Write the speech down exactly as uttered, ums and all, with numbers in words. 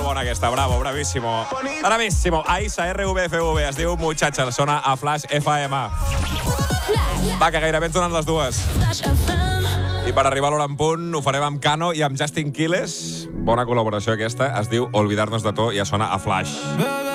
bona aquesta, bravo, bravíssimo. Bravíssimo. Aisa, R V F V, es diu Muchacha, sona a Flash F M. Va, que gairebé ens donen les dues. I per arribar a l'hora en punt ho farem amb Cano i amb Justin Quiles. Bona col·laboració aquesta, es diu Olvidarnos de to i ja sona a Flash.